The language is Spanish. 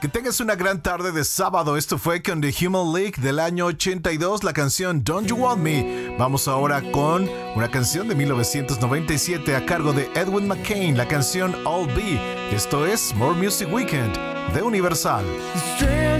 Que tengas una gran tarde de sábado. Esto fue con The Human League del año 82, la canción Don't You Want Me. Vamos ahora con una canción de 1997 a cargo de Edwin McCain, la canción All Be. Esto es More Music Weekend de Universal.